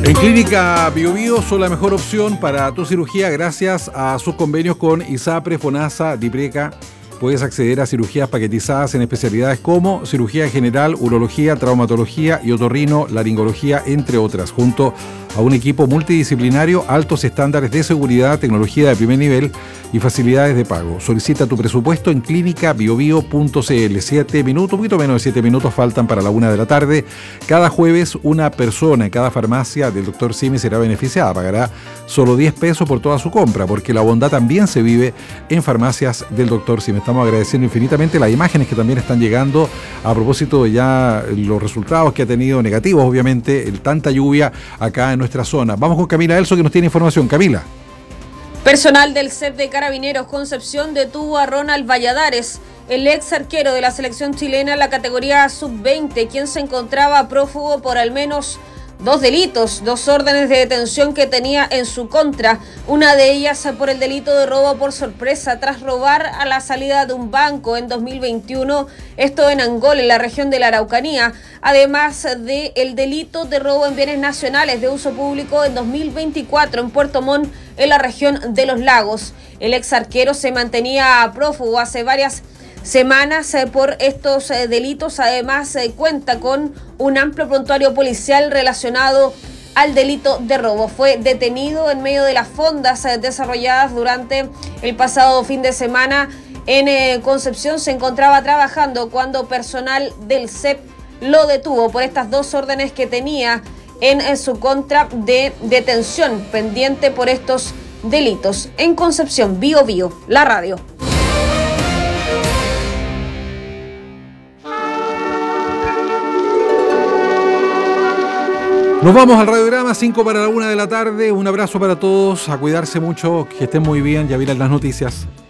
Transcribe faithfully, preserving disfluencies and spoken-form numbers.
En Clínica Bio Bio son la mejor opción para tu cirugía gracias a sus convenios con ISAPRE, FONASA, DIPRECA. Puedes acceder a cirugías paquetizadas en especialidades como cirugía general, urología, traumatología y otorrino, laringología, entre otras, junto a un equipo multidisciplinario, altos estándares de seguridad, tecnología de primer nivel y facilidades de pago. Solicita tu presupuesto en clínica bio bio punto c l. Siete minutos, un poquito menos de siete minutos faltan para la una de la tarde. Cada jueves una persona en cada farmacia del doctor Simi será beneficiada. Pagará solo diez pesos por toda su compra, porque la bondad también se vive en farmacias del doctor Simi. Estamos agradeciendo infinitamente las imágenes que también están llegando a propósito de ya los resultados que ha tenido negativos, obviamente, el tanta lluvia acá en nuestra zona. Vamos con Camila Elso, que nos tiene información. Camila. Personal del C E P de Carabineros Concepción detuvo a Ronald Valladares, el ex arquero de la selección chilena en la categoría sub veinte, quien se encontraba prófugo por al menos dos delitos, dos órdenes de detención que tenía en su contra, una de ellas por el delito de robo por sorpresa tras robar a la salida de un banco en dos mil veintiuno, esto en Angol, en la región de la Araucanía, además del delito de robo en bienes nacionales de uso público en dos mil veinticuatro en Puerto Montt, en la región de Los Lagos. El ex arquero se mantenía prófugo hace varias semanas eh, por estos eh, delitos. Además eh, cuenta con un amplio prontuario policial relacionado al delito de robo. Fue detenido en medio de las fondas eh, desarrolladas durante el pasado fin de semana en eh, Concepción. Se encontraba trabajando cuando personal del C E P lo detuvo por estas dos órdenes que tenía en, en su contra de detención pendiente por estos delitos. En Concepción, Bio Bio, la radio. Nos vamos al radiograma, cinco para la una de la tarde. Un abrazo para todos, a cuidarse mucho, que estén muy bien, ya vienen las noticias.